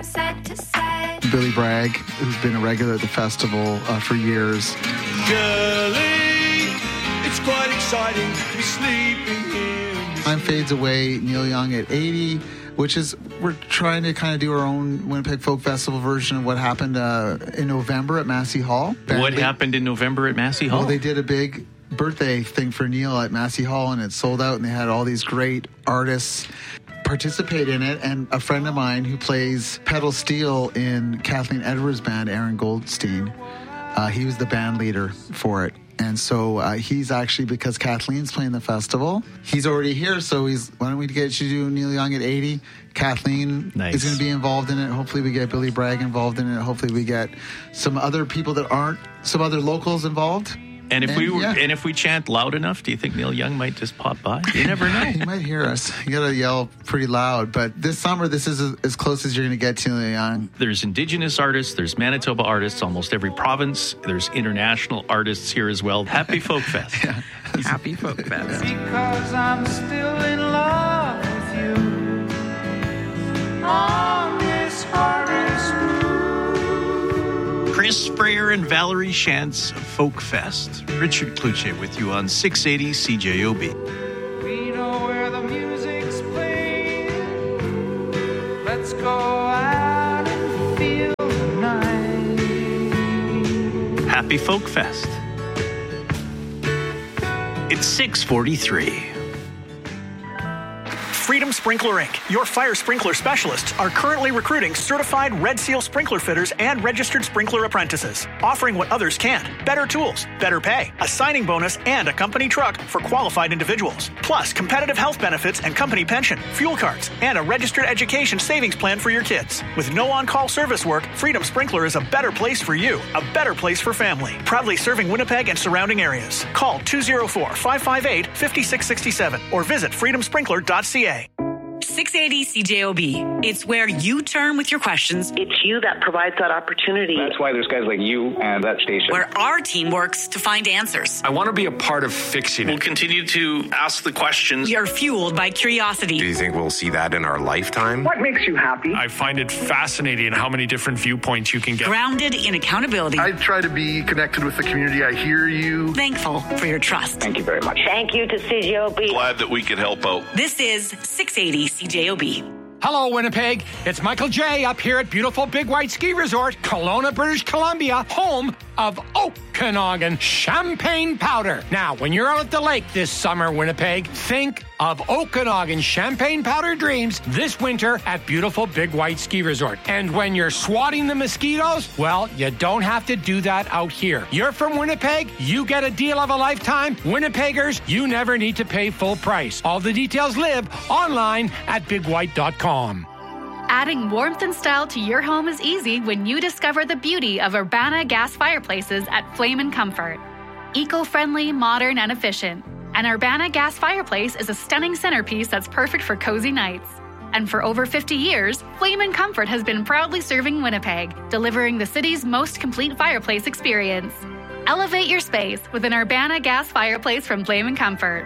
from side to side. Billy Bragg, who's been a regular at the festival for years. Girlie, it's quite exciting to be sleeping here. Time Fades Away, Neil Young at 80, which is, we're trying to kind of do our own Winnipeg Folk Festival version of what happened in November at Massey Hall. What happened in November at Massey Hall? Well, they did a big birthday thing for Neil at Massey Hall, and it sold out, and they had all these great artists participate in it. And a friend of mine who plays pedal steel in Kathleen Edwards' band, Aaron Goldstein, he was the band leader for it. And so he's actually, because Kathleen's playing the festival, he's already here. So why don't we get you to do Neil Young at 80? Kathleen is going to be involved in it. Hopefully we get Billy Bragg involved in it. Hopefully we get some other people that aren't, some other locals involved. And if we chant loud enough, do you think Neil Young might just pop by? You never know. He might hear us. You got to yell pretty loud. But this summer, this is as close as you're going to get to Neil Young. There's Indigenous artists. There's Manitoba artists. Almost every province. There's international artists here as well. Happy Folk Fest. Yeah. Happy Folk Fest. Because I'm still in love with you on this hardest route. Chris Sprayer and Valerie Shantz Folk Fest. Richard Kluche with you on 680 CJOB. We know where the music's playing. Let's go out and feel the night. Happy Folk Fest. It's 6:43. Freedom Sprinkler Inc., your fire sprinkler specialists, are currently recruiting certified Red Seal sprinkler fitters and registered sprinkler apprentices, offering what others can't: better tools, better pay, a signing bonus, and a company truck for qualified individuals. Plus, competitive health benefits and company pension, fuel cards, and a registered education savings plan for your kids. With no on-call service work, Freedom Sprinkler is a better place for you, a better place for family. Proudly serving Winnipeg and surrounding areas. Call 204-558-5667 or visit freedomsprinkler.ca. 680 CJOB. It's where you turn with your questions. It's you that provides that opportunity. That's why there's guys like you and that station. Where our team works to find answers. I want to be a part of fixing it. We'll continue to ask the questions. We are fueled by curiosity. Do you think we'll see that in our lifetime? What makes you happy? I find it fascinating how many different viewpoints you can get. Grounded in accountability. I try to be connected with the community. I hear you. Thankful for your trust. Thank you very much. Thank you to CJOB. Glad that we could help out. This is 680 CJOB. Hello, Winnipeg. It's Michael J. up here at beautiful Big White Ski Resort, Kelowna, British Columbia, home of Okanagan Champagne Powder. Now, when you're out at the lake this summer, Winnipeg, think of Okanagan Champagne Powder dreams this winter at beautiful Big White Ski Resort. And when you're swatting the mosquitoes, well, you don't have to do that out here. You're from Winnipeg, you get a deal of a lifetime. Winnipeggers, you never need to pay full price. All the details live online at bigwhite.com. Adding warmth and style to your home is easy when you discover the beauty of Urbana gas fireplaces at Flame & Comfort. Eco-friendly, modern, and efficient. An Urbana gas fireplace is a stunning centerpiece that's perfect for cozy nights. And for over 50 years, Flame & Comfort has been proudly serving Winnipeg, delivering the city's most complete fireplace experience. Elevate your space with an Urbana gas fireplace from Flame & Comfort.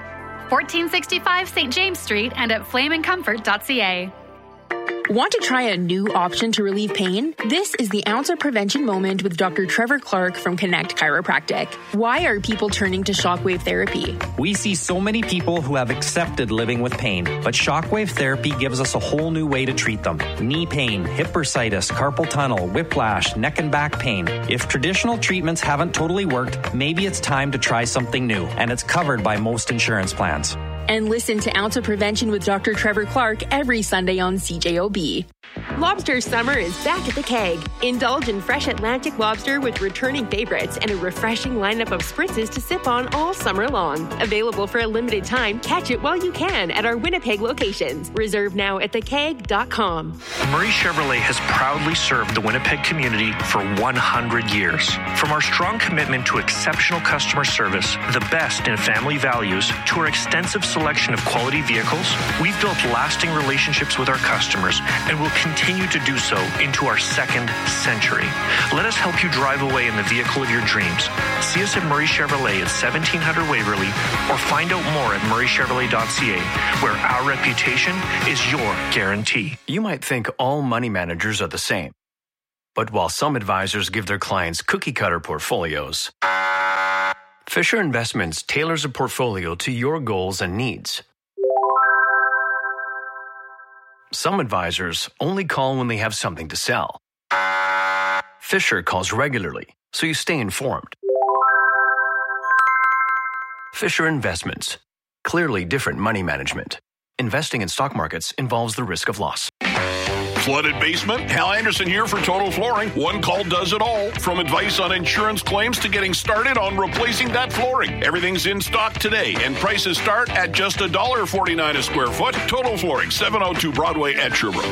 1465 St. James Street and at flameandcomfort.ca. Want to try a new option to relieve pain? This is the Ounce of Prevention Moment with Dr. Trevor Clark from Connect Chiropractic. Why are people turning to shockwave therapy? We see so many people who have accepted living with pain, but shockwave therapy gives us a whole new way to treat them. Knee pain, hip bursitis, carpal tunnel, whiplash, neck and back pain. If traditional treatments haven't totally worked, maybe it's time to try something new, and it's covered by most insurance plans. And listen to Ounce of Prevention with Dr. Trevor Clark every Sunday on CJOB. Lobster summer is back at the Keg. Indulge in fresh Atlantic lobster with returning favorites and a refreshing lineup of spritzes to sip on all summer long. Available for a limited time, catch it while you can at our Winnipeg locations. Reserve now at thekeg.com. Murray Chevrolet has proudly served the Winnipeg community for 100 years. From our strong commitment to exceptional customer service, the best in family values, to our extensive selection of quality vehicles, we've built lasting relationships with our customers and will continue to do so into our second century. Let us help you drive away in the vehicle of your dreams. See us at Murray Chevrolet at 1700 Waverly, or find out more at murraychevrolet.ca, where our reputation is your guarantee. You might think all money managers are the same. But while some advisors give their clients cookie-cutter portfolios, Fisher Investments tailors a portfolio to your goals and needs. Some advisors only call when they have something to sell. Fisher calls regularly, so you stay informed. Fisher Investments. Clearly different money management. Investing in stock markets involves the risk of loss. Flooded basement? Hal Anderson here for Total Flooring. One call does it all. From advice on insurance claims to getting started on replacing that flooring. Everything's in stock today, and prices start at just $1.49 a square foot. Total Flooring, 702 Broadway at Sherbrooke.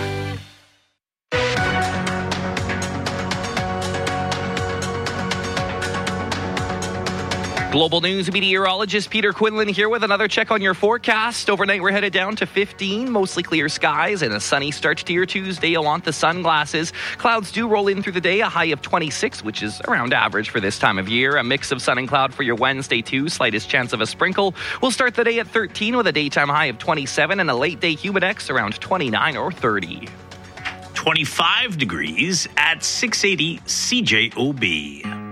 Global News meteorologist Peter Quinlan here with another check on your forecast. Overnight, we're headed down to 15, mostly clear skies and a sunny start to your Tuesday. You'll want the sunglasses. Clouds do roll in through the day, a high of 26, which is around average for this time of year. A mix of sun and cloud for your Wednesday, too. Slightest chance of a sprinkle. We'll start the day at 13 with a daytime high of 27 and a late day Humidex around 29 or 30. 25 degrees at 680 CJOB.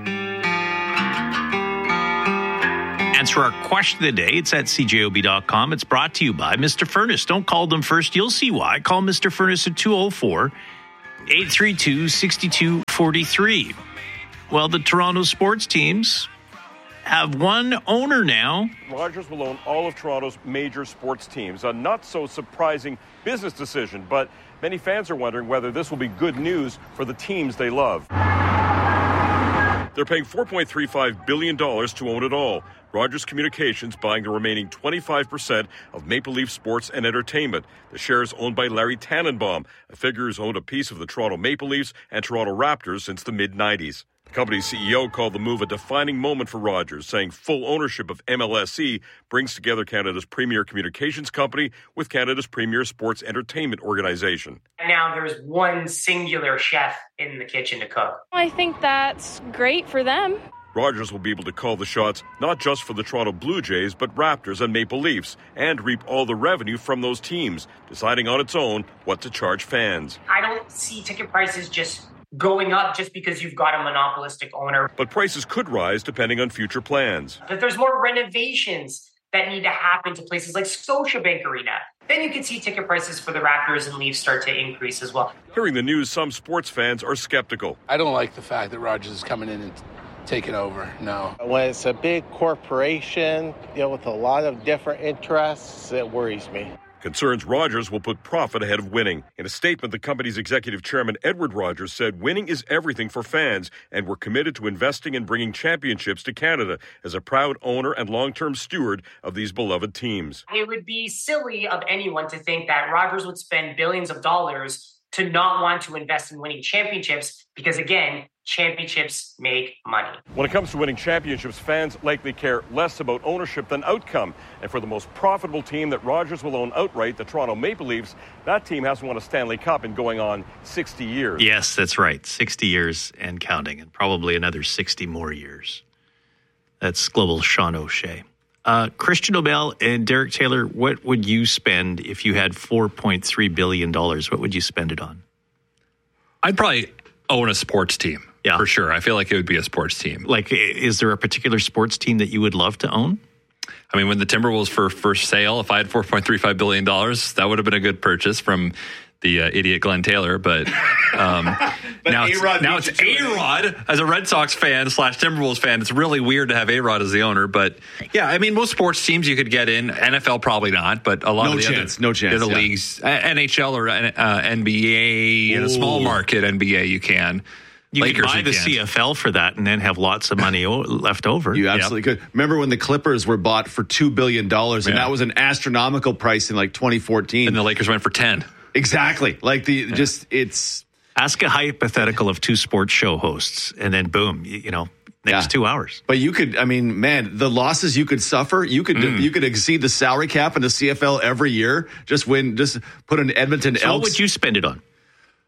Answer our question of the day. It's at cjob.com. It's brought to you by Mr. Furnace. Don't call them first. You'll see why. Call Mr. Furnace at 204-832-6243. Well, the Toronto sports teams have one owner now. Rogers will own all of Toronto's major sports teams. A not so surprising business decision, but many fans are wondering whether this will be good news for the teams they love. They're paying $4.35 billion to own it all. Rogers Communications buying the remaining 25% of Maple Leaf Sports and Entertainment. The shares owned by Larry Tannenbaum, a figure who's owned a piece of the Toronto Maple Leafs and Toronto Raptors since the mid-'90s. The company's CEO called the move a defining moment for Rogers, saying full ownership of MLSE brings together Canada's premier communications company with Canada's premier sports entertainment organization. And now there's one singular chef in the kitchen to cook. I think that's great for them. Rogers will be able to call the shots not just for the Toronto Blue Jays, but Raptors and Maple Leafs, and reap all the revenue from those teams, deciding on its own what to charge fans. I don't see ticket prices just going up just because you've got a monopolistic owner. But prices could rise depending on future plans. But there's more renovations that need to happen to places like Scotiabank Arena. Then you can see ticket prices for the Raptors and Leafs start to increase as well. Hearing the news, some sports fans are skeptical. I don't like the fact that Rogers is coming in and taking over, no. When it's a big corporation, with a lot of different interests, it worries me. Concerns Rogers will put profit ahead of winning. In a statement, the company's executive chairman, Edward Rogers, said winning is everything for fans, and we're committed to investing and bringing championships to Canada as a proud owner and long-term steward of these beloved teams. It would be silly of anyone to think that Rogers would spend billions of dollars to not want to invest in winning championships because, again, championships make money. When it comes to winning championships, fans likely care less about ownership than outcome. And for the most profitable team that Rogers will own outright, the Toronto Maple Leafs, that team hasn't won a Stanley Cup in going on 60 years. Yes, that's right. 60 years and counting, and probably another 60 more years. That's Global Sean O'Shea. Christian Nobel and Derek Taylor, what would you spend if you had $4.3 billion? What would you spend it on? I'd probably own a sports team. Yeah, for sure. I feel like it would be a sports team. Like, is there a particular sports team that you would love to own? I mean, when the Timberwolves were for sale, if I had $4.35 billion, that would have been a good purchase from the idiot Glenn Taylor. But, now it's A-Rod. As a Red Sox fan / Timberwolves fan, it's really weird to have A-Rod as the owner. But yeah, I mean, most sports teams you could get in. NFL probably not, but a lot of the other leagues, NHL or NBA, in a small market NBA, you can. You could buy the CFL for that and then have lots of money left over. You absolutely could. Remember when the Clippers were bought for $2 billion, and that was an astronomical price in like 2014. And the Lakers went for 10. Exactly. Like it's... Ask a hypothetical of two sports show hosts, and then boom, next 2 hours. But you could, I mean, man, the losses you could suffer, you could exceed the salary cap in the CFL every year. Just put an Edmonton Elks. What would you spend it on?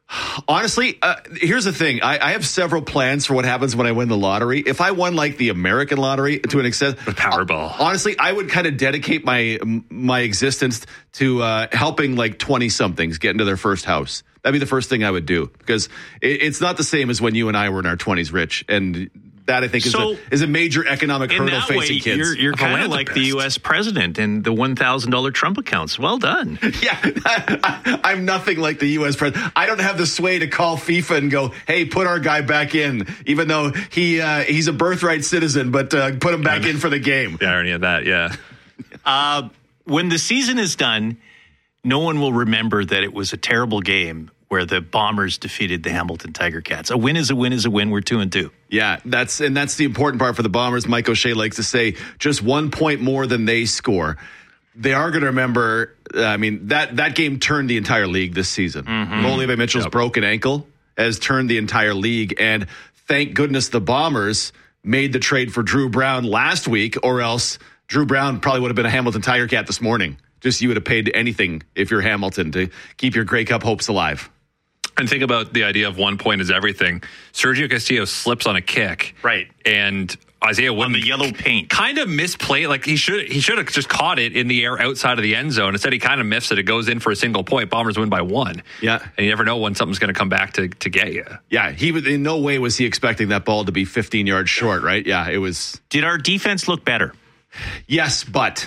Honestly, here's the thing. I have several plans for what happens when I win the lottery. If I won like the American lottery to an extent, the Powerball. Honestly, I would kind of dedicate my existence to helping like 20-somethings get into their first house. That'd be the first thing I would do, because it's not the same as when you and I were in our 20s rich. And that, I think, is a major economic hurdle facing kids. You're kind of like the U.S. president and the $1,000 Trump accounts. Well done. Yeah, I'm nothing like the U.S. president. I don't have the sway to call FIFA and go, hey, put our guy back in, even though he's a birthright citizen, but put him back in for the game. The irony of that, yeah. When the season is done, no one will remember that it was a terrible game where the Bombers defeated the Hamilton Tiger Cats. A win is a win is a win. We're 2-2. Yeah, that's the important part for the Bombers. Mike O'Shea likes to say just 1 point more than they score. They are going to remember, that game turned the entire league this season. Mo Levi Mitchell's broken ankle has turned the entire league, and thank goodness the Bombers made the trade for Drew Brown last week, or else Drew Brown probably would have been a Hamilton Tiger Cat this morning. Just you would have paid anything if you're Hamilton to keep your Grey Cup hopes alive. And think about the idea of 1 point is everything. Sergio Castillo slips on a kick. Right. And Isaiah Wooden, on the yellow paint, kind of misplayed. Like he should have just caught it in the air outside of the end zone. Instead, he kind of miffs it. It goes in for a single point. Bombers win by 1. Yeah. And you never know when something's going to come back to get you. Yeah. In no way was he expecting that ball to be 15 yards short, right? Yeah, it was. Did our defense look better? Yes, but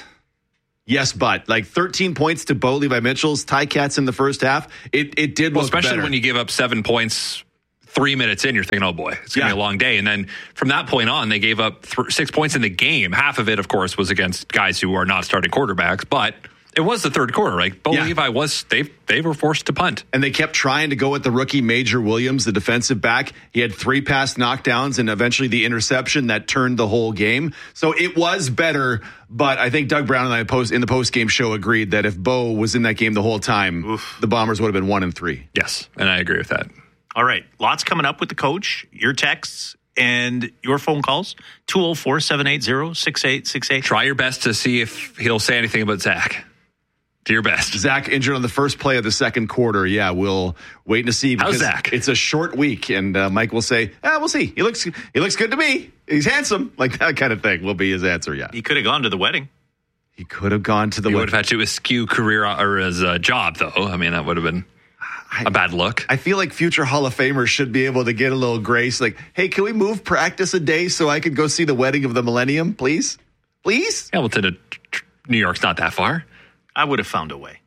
like 13 points to Bo Levi Mitchell's Ticats in the first half. It did look especially better. When you give up 7 points 3 minutes in, you're thinking, oh boy, it's going to be a long day. And then from that point on, they gave up 6 points in the game. Half of it, of course, was against guys who are not starting quarterbacks, but it was the third quarter, right? Bo Levi they were forced to punt. And they kept trying to go with the rookie Major Williams, the defensive back. He had 3 pass knockdowns and eventually the interception that turned the whole game. So it was better, but I think Doug Brown and I in the post-game show agreed that if Bo was in that game the whole time, the Bombers would have been 1-3. Yes, and I agree with that. All right, lots coming up with the coach, your texts, and your phone calls, 204-780-6868. Try your best to see if he'll say anything about Zach. Do your best. Zach injured on the first play of the second quarter. Yeah, we'll wait to see. How's Zach? It's a short week, and Mike will say, we'll see. He looks good to me. He's handsome. Like that kind of thing will be his answer, yeah. He could have gone to the wedding. He could have gone to the wedding. He would have had to eschew career or his job, though. I mean, that would have been a bad look. I feel like future Hall of Famers should be able to get a little grace. Like, hey, can we move practice a day so I could go see the wedding of the millennium, please? Please? Hamilton to New York's not that far. I would have found a way.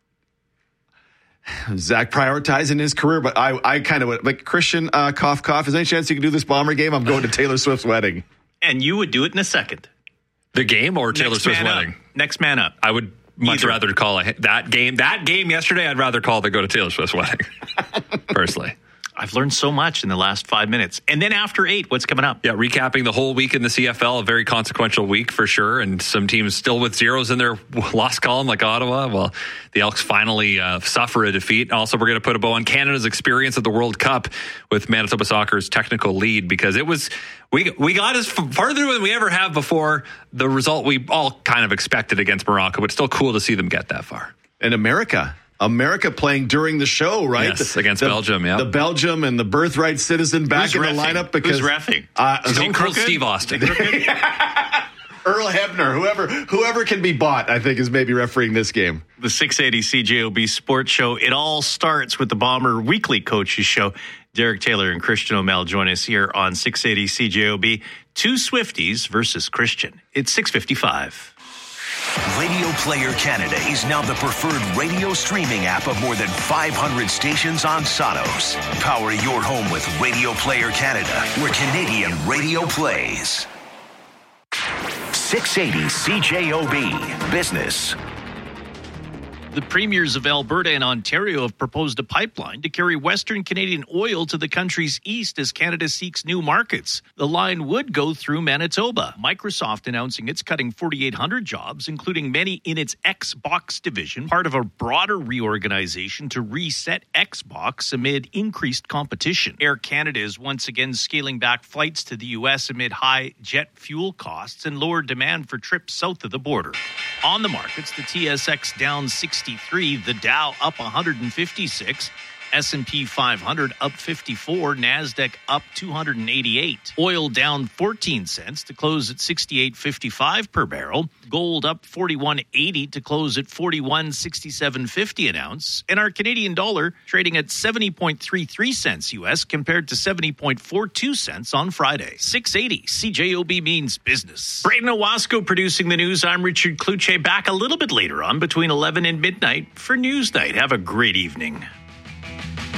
Zach prioritizing his career, but I kind of would. Like, Christian, cough, cough. Is there any chance you can do this Bomber game? I'm going to Taylor Swift's wedding. And you would do it in a second. The game or Taylor Swift's wedding? Next man up. I would much rather call that game. That game yesterday, I'd rather call than go to Taylor Swift's wedding, personally. I've learned so much in the last 5 minutes. And then after 8, what's coming up? Yeah, recapping the whole week in the CFL, a very consequential week for sure. And some teams still with zeros in their loss column, like Ottawa. Well, the Elks finally suffer a defeat. Also, we're going to put a bow on Canada's experience at the World Cup with Manitoba Soccer's technical lead, because it was we got as farther than we ever have before the result we all kind of expected against Morocco, but it's still cool to see them get that far. And America playing during the show, right? Yes, against Belgium, yeah. The Belgium and the birthright citizen back in the lineup. Because who's reffing? Stone Cold Steve Austin. Earl Hebner, whoever can be bought, I think, is maybe refereeing this game. The 680 CJOB Sports Show. It all starts with the Bomber Weekly Coaches Show. Derek Taylor and Christian O'Mell join us here on 680 CJOB. 2 Swifties versus Christian. It's 6:55. Radio Player Canada is now the preferred radio streaming app of more than 500 stations on Sonos. Power your home with Radio Player Canada, where Canadian radio plays. 680 CJOB Business. The premiers of Alberta and Ontario have proposed a pipeline to carry Western Canadian oil to the country's east as Canada seeks new markets. The line would go through Manitoba. Microsoft announcing it's cutting 4,800 jobs, including many in its Xbox division, part of a broader reorganization to reset Xbox amid increased competition. Air Canada is once again scaling back flights to the U.S. amid high jet fuel costs and lower demand for trips south of the border. On the markets, the TSX down 63, the Dow up 156, S&P 500 up 54, NASDAQ up 288. Oil down 14 cents to close at 68.55 per barrel. Gold up 41.80 to close at 41.6750 an ounce. And our Canadian dollar trading at 70.33 cents U.S. compared to 70.42 cents on Friday. 680 CJOB means business. Braden Owasco producing the news. I'm Richard Kluche, back a little bit later on between 11 and midnight for Newsnight. Have a great evening.